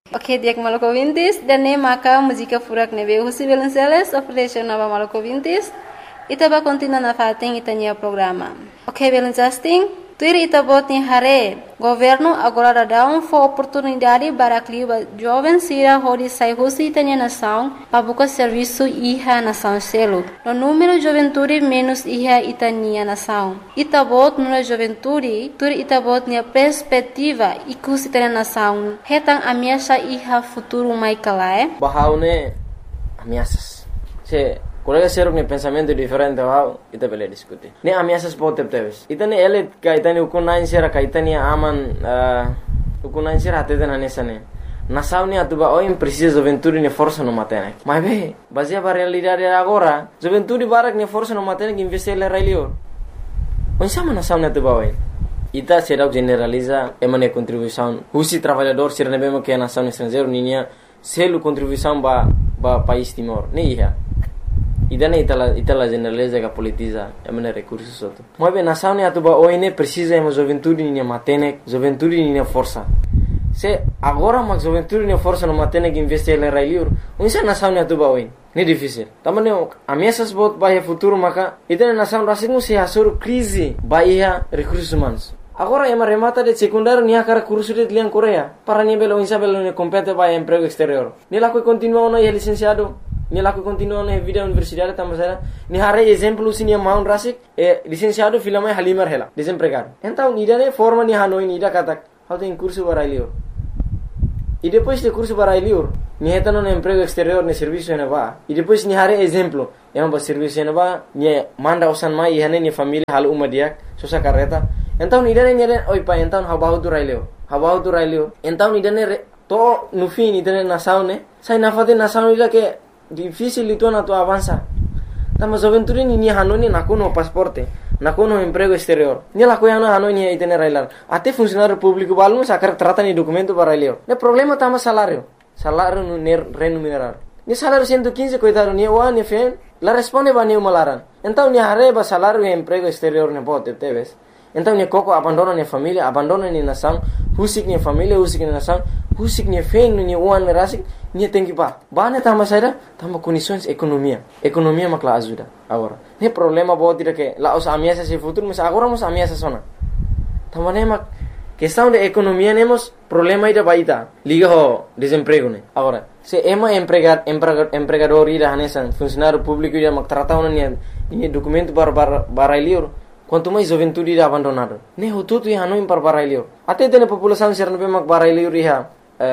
Oke, diak Maluku Vintis dan ne maka música furak nebe husi Belenceles operation nova Maluku Vintis. Ita ba continua na fating itanya programa. Oke, Belencasting, tuir ita bot ni hare. Governo agora dá for oportunidade para clima jovem sira hori sai husi itanya nação para buscar serviço iha nação selo. No número juventude menos iha itania nação. Ita bot no juventude, tuir ita bot ni perspectiva ikus itanya nação. Hetang ameaça iha futuro mai kalae. Bahaune ameaças. Se colega ser um pensamento diferente ao ita bele discutir. Ne ameaças pode ter. Ita ne ele kaitani ukunain sera kaitani aman ukunain sera até na nessa ne. Nação ne atuba oi precisa juventude ne força no matene. Mas bem, baseia para realidade agora, juventude barak ne força no matene que investir le railio. Onde sama nação ne atuba oi. Ita será generaliza emane contribuição. Husi trabalhador ser ne bemo que a nação estrangeiro ninha selo contribuição ba país Timor. Ne ia. Idane itala generaliza que politiza emane recursos outro. Mas bem, nação ne atuba oi ne precisa ema juventude ninha matene, juventude ninha força. Se agora mas juventude ninha força no matene que investir le railio, onde nação ne atuba oi. Ne difícil. Tamane ameaças bot bahia futuro maka itane nação rasingu se hasur crise bahia recursos humanos. Agora ema remata de secundário nia cara curso de liang Coreia. Para nia belo insa belo ne compete bahia emprego exterior. Ni laku continua na licenciado. Ni laku continua na vida universidade tamasera. Ni hare exemplo sini maun rasik licenciado filame halimar hela desempregado. Então nidane forma ni hanoi nida katak. How tem curso barailio. E depois de curso barailio, ni hetano na emprego exterior ne serviço ne va. E depois ni hare exemplo, ema ba serviço ne va, ni manda usan mai hane ni família hal uma diak, sosa carreta. Então nidane oi pa então habahu tu railio. Então nidane to no fim nidane nação ne, sai na fate nação ila que difícil itu na tu avança. Tama juventude ni hanoni nakuno pasporte. Nakuno emprego exterior. Ni la coiana hanoni itene railar. Até funcionário público balum sacar trata ni documento para railio. Ne problema tama salário. Salário no remunerar. Ni salário 115 coitado ni wa ni fen. La responde ba ni malaran. Então ni areba salário e emprego exterior ne bote teves. Então ni coco abandona ni família, abandona ni nação, husik ni família, husik ni nação, husik ni fen ni uan rasik ni tem que pa. Bane tama saída, tama condições economia. Economia makla ajuda agora. Ne problema bote dire que la os ameaças se futuro, mas agora mos ameaças sona. Tama ne mak questão de economia nemos problema ida baita. Liga ho desemprego ne. Agora, se ema empregador ida hanesan funcionário público ida mak trata ona ni documento para liur. Quanto mais juventude ida abandonado. Ne hututu ya hanoi para barailio. Até tem população ser no mak barailio riha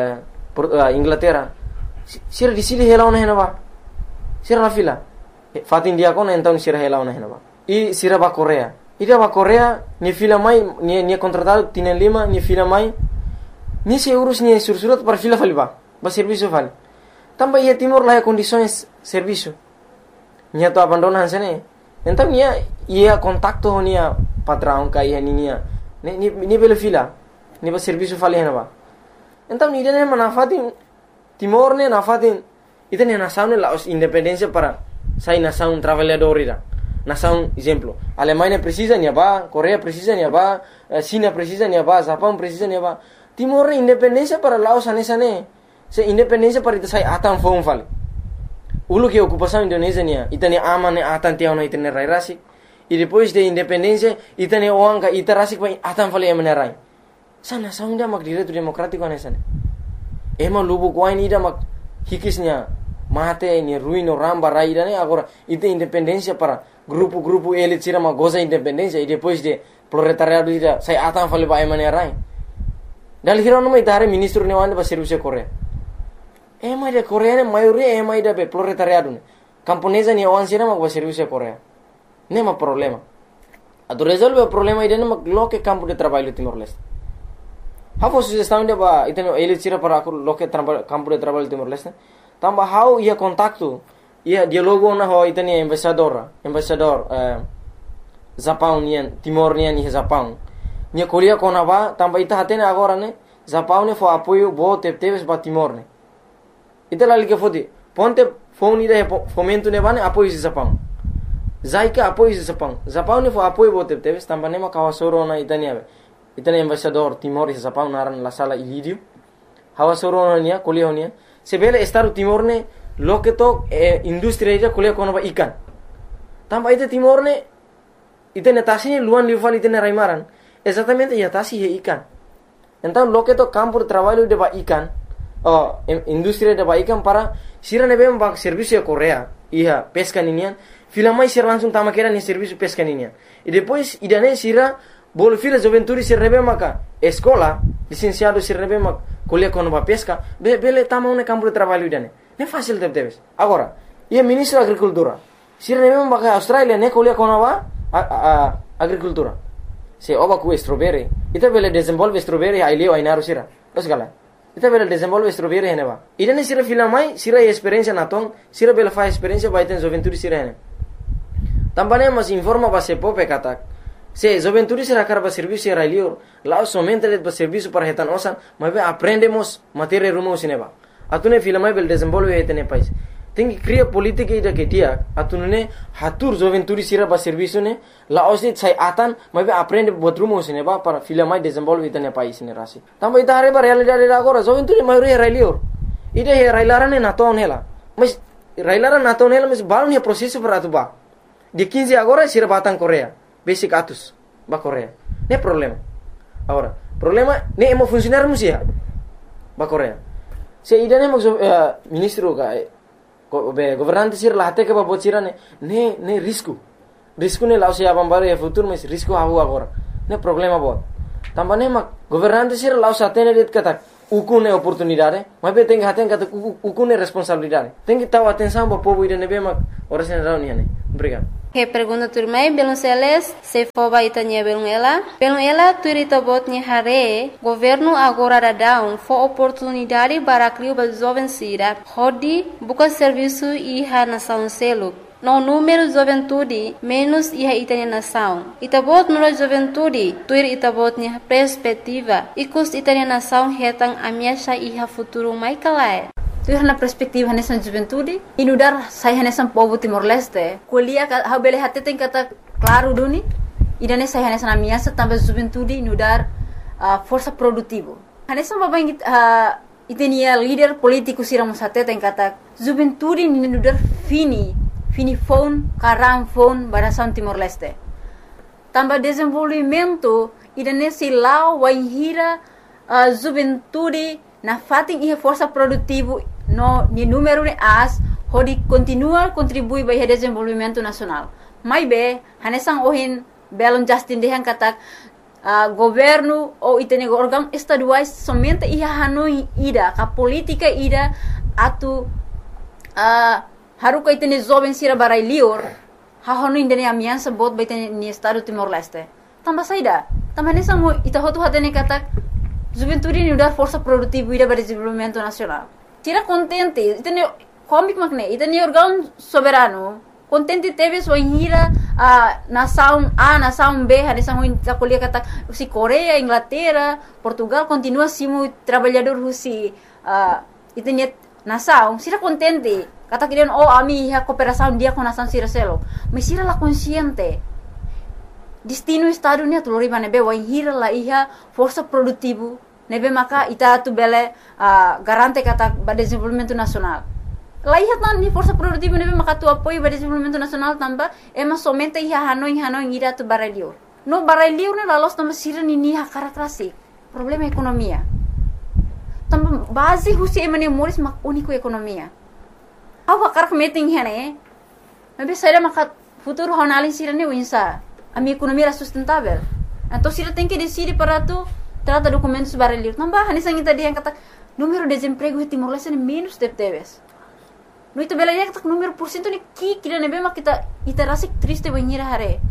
Inglaterra. Sira di sini hela ona henaba. Sira na fila. Fatin dia kona então sira hela ona henaba. E sira ba Coreia. Ida ba Coreia ni fila mai ni contratado tienen lima ni fila mai. Ni se urus ni sursurat para fila faliba. Ba serviço vale. Tamba ia Timor lá condições serviço. Ni to abandonan sene. Então ia contacto nia patrão kai nia. Ni bela fila. Ni ba serviço fali henaba. Então ni dene manafatin Timor ne nafatin ita ne nação ne la independência para sai nação trabalhador ira. Nação exemplo, Alemanha precisa nia ba, Coreia precisa nia ba, China precisa nia ba, Japão precisa nia ba. Timor ne independência para Laos anesa ne. Se independência para ita sai atan fom fali. Ulu que ocupação Indonésia nia, ita ne aman ne atan tiao na ita ne rai rasik. E depois de independência ita ne oanga ita rasik ba atan fali emane rai. Sa nação dia mak direito democrático anesa ne. Ema lubu kuai ni ida mak hikisnya mate ni ruino ramba raida ne agora ite independência para grupo elite sira ma goza independência e depois de proletariado ida sai atan fale ba emane rai dal hiro no mai tare ministro ne wande ba serviço Coreia ema de Coreia ne maioria ema ida be proletariado ne camponesa ni wan sira ma ba serviço Coreia ne ma problema ado resolve o problema ida ne ma loke campo de trabalho Timor-Leste. How sugestão de ba iteno ele tira para aku loke campo de trabalho Timor-Leste. Tamba how ia contacto ia dialogo na ho iteni embaixador Japão nian Timor nian ni Japão. Nia Coreia kona ba tamba ita hatene agora ne Japão ne fo apoio bo teves ba Timor ne. Ita lali ke fodi ponte phone ida fomento ne ba ne apoio Japão. Zaika apoio Japão. Japão ne fo apoio bo teves tamba ne ma kawasoro na itani ave. Itani embaixador Timor e Japão naran la sala Ilírio. hawa soronia kuliah honia sebele Estado Timor ne loke to industri ida kuliah kono ba ikan tamba ite Timor ne ite netasi luan liufal ite raimaran exatamente ya tasi he ikan então loke to campo de trabalho de ba ikan industri de ba ikan para sira nebe ba serviço de Coreia ia pesca ninian fila mais ser langsung tama kera ni serviço pesca ninian e depois idane sira bolo fila juventude sir nebe maka escola licenciado sir nebe mak kuliah kono ba pesca bele tama un campo de trabalho idane ne fácil debes agora ia ministro da agricultura sir nebe maka Australia ne kuliah kono ba agricultura se oba ku strawberry ita bele desenvolve strawberry ai leo ai naru sira os gala ita bele desenvolve strawberry heneba idane sira fila mai sira experiência natong sira bele fa experiência ba iten juventude sira hene tambane mas informa ba se pope katak se juventude sira karba serviço sira leo lá somente de serviço para retan osan mas aprendemos matéria rumo sineba atune fila mai bele desenvolve iten país tem que criar política ida que dia atunune hatur juventude sira ba serviço ne la osit sai atan mas aprende botrumo sine ba para fila mai desenvolve ida ne país ne rasi tamba ida are ba realidade agora juventude mai re railior ida he railarane na ton hela mas railara na ton hela mas balun he processo para atuba de 15 agora sira batang Coreia basic atus ba Coreia ne problema agora problema ne emo funcionar musia ba Coreia se ida ne ministro ka governante sir lahte ke babot sira ne risco ne lau se abambare e futuro mas risco hawu agora ne problema bot tambane mak governante sir lau satene det kata ukune oportunidade mas be tem haten kata ukune responsabilidade tem que tahu atenção ba povo ide nebe mak ora sen rauni ne obrigado. Que pergunta turmai belum seles se foba itanya belum ela turita botnya hare governo agora da down for oportunidade para criar ba jovem sira hodi buka serviço iha nação selo no número juventude menos iha itanya nação itabot no juventude tuir itabotnya perspectiva ikus itanya nação hetang amiasha iha futuro mai kalai tu na perspektiva nessa juventude inudar saya nessa povo Timor Leste kuliah ha bele hatte tem kata claro duni idane saya nessa na minha também juventude inudar força produtivo nessa babang itenia líder político siramos hatte tem kata juventude inudar fini phone karam phone barasan Timor Leste tambah desenvolvimento idane silau waihira juventude na fating ihe força produtivo no ni número de as hodi continua contribui para o desenvolvimento nacional mai be hanesang ohin belon Justin dehan katak governo ou itene órgão estaduais somente iha hanoi ida ka política ida atu haruka itene jovem sira barai lior ha hanoi indene amiança bot baitene ni estado Timor Leste tambah saida tambah hanesang ita hotu hatene katak juventude ni udar força produtiva ida para desenvolvimento nacional tira contente itene comic makne itene órgão soberano contente teve sua hira nação A nação B hanesang ita kuliah kata si Coreia Inglaterra Portugal continua simu trabalhador husi itene nação sira contente kata kirian ami ha cooperação dia com nação sira selo mas sira la consciente destino estado ni atulori nebe wahira la iha força produtivo nebe maka ita tu bele garante kata ba desenvolvimento nacional la iha tan ni força produtivo nebe maka tu apoio ba desenvolvimento nacional tamba ema somente iha hanoi ira tu baralior no baralior ne la los tamba sira ni ha karakterasi problema ekonomia tamba base husi emane moris mak único ekonomia awa karak meeting hene nebe saira maka futuro honalin sira ne winsa a minha economia era sustentável. Então, se ela tem que decidir para tu trata documentos baralhos, não vai, nessa gente dia kata número de desemprego em Timor Leste é menos de teves. No itu bela dia kata número por cento ni kira nebe mak kita rasa triste banhira hare.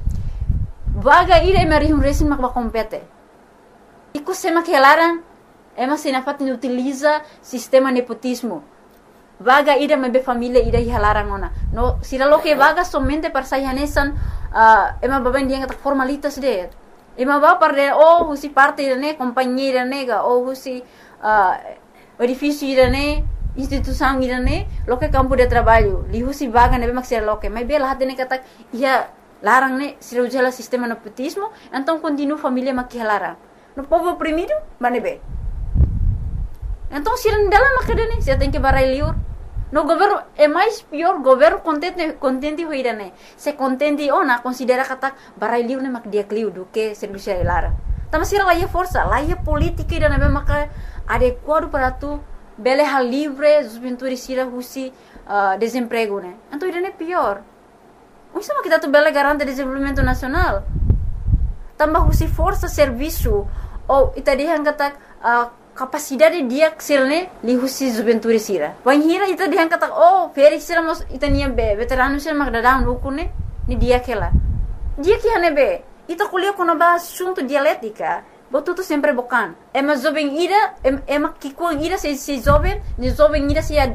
Vaga ira emerihum resin mak compete. Iku sema que elaran ema sinafat ni utiliza sistema nepotismo. Vaga ida mebe família ida hilarang ona. No sira lo que vaga somente para sayanesan ema baben dia kata formalitas de. Ema ba parde husi parte ne companhia nega husi edifício ne instituição ne lo que campo de trabalho. Li husi vaga nebe mak sira lo que. Mebe lah ne kata ia larang ne sira ujala sistema nepotismo, então continua família mak hilarang. No povo oprimido, manebe. Então, se não dela macadane, você tem que barai liur. No governo é mais pior, governo contente hoira né. Se contente ona considera kata barai liur ne mak dia kliu do que serviço lara. Tama sira lá é força, lá é política e na maka adequado para tu bele hal livre, juventude sira husi desemprego né. Então ira é pior. Isso é kita tu bele garante desenvolvimento nacional. Tambah husi força serviço ou itadihan kata capacidade dia ksilne li husi juventude sira. Wan hira ita dihan kata feri sira mos itania be veterano sira magdadang lukune ni dia kela. Dia que hanebe ita kuliah kono ba assunto dialética. Botuto sempre bocan. Ema jovem ira ema kikuang ira se jovem, ni jovem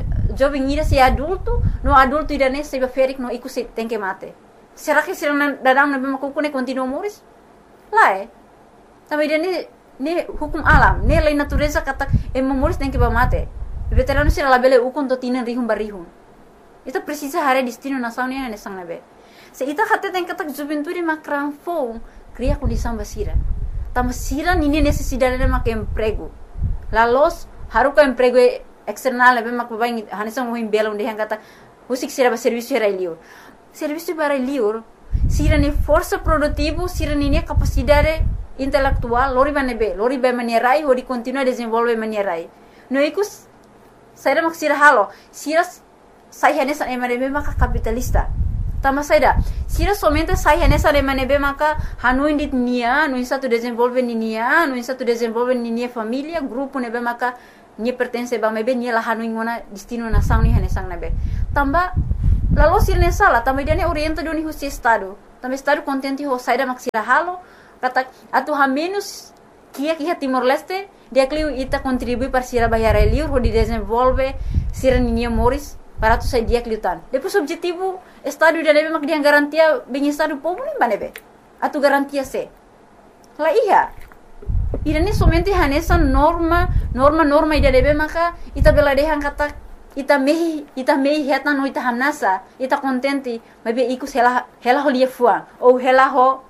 ira se adulto, no adulto ira ne se ferik no iku se tem que mate. Será que sira dadang na be makukune continua moris? Lá Também ira ne hukum alam, ne lei natureza kata moris tem que ba mate. Veterano sira labele ukon to tinan rihum barihum. Ita precisa hare destino nação ne sang nabe. Se ita kata tem kata juventude makran fo cria condição basira. Tama sira nini necessidade de mak emprego. Lalos haruka emprego external be mak babai hanesang mo himbela onde kata usik sira ba serviço era liur. Serviço para liur sira ne força produtivo, sira ne capacidade intelectual, lori ba manierai, hori continua desenvolve manierai. No ikus saira mak sira halo, sira sai hanesa emanebe maka capitalista. Tama saida, sira somente sai hanesa emanebe maka hanu indit nia, no insa tu desenvolve nia, no insa tu desenvolve nia família, grupo nebe maka nia pertence ba mebe nia la hanu ingona destino nação ni hanesang nebe. Tamba lalu sira ne sala, tamba dia ne orienta doni husi estado. Tamba estado contente ho saida mak sira halo. Kata atu ha menos kia Timor Leste dia kliu ita contribui para sira bayar liur ho di desenvolve sira ninia moris para tu sai dia kliutan. Depois objetivo estado dia nebe mak dia garantia bem estado povo nem banebe. Atu garantia se. La iya. Irane somente hanesa norma ida nebe maka ita bela dehan kata ita mehi heta no ita hamnasa ita contente mabe ikus hela ho lia fuang ou hela ho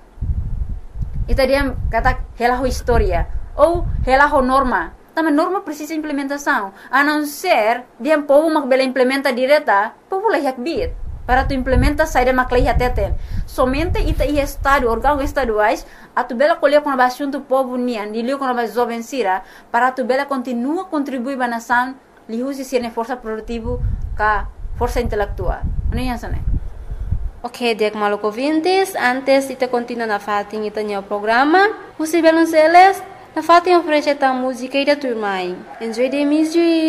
ita dia kata hela ho história ou hela ho norma. Também norma precisa implementação. A não ser dia povo mak bela implementa direta, povo lah yak bit. Para tu implementa saída mak lah teten. Somente ita ia estado órgãos estaduais a tu bela colher com a assunto povo nian, dilio com a jovem sira, para tu bela continua contribuir ba nação, li usi sirne força produtivo ka força intelectual. Ano yan sana? Ok, Diak Maluco Vintes, antes ita continua na fating ita niya programa. Husi Belonceles, na fating oferece ta música ida turmai. Enjoy the music.